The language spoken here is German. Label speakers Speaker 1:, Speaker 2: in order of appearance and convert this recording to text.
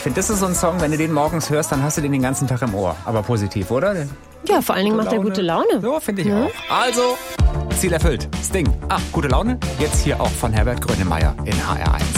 Speaker 1: finde, das ist so ein Song, wenn du den morgens hörst, dann hast du den ganzen Tag im Ohr. Aber positiv, oder?
Speaker 2: Ja, vor allen Dingen macht er gute Laune.
Speaker 1: Ja, finde ich auch. Also, Ziel erfüllt. Sting. Gute Laune. Jetzt hier auch von Herbert Grönemeyer in HR1.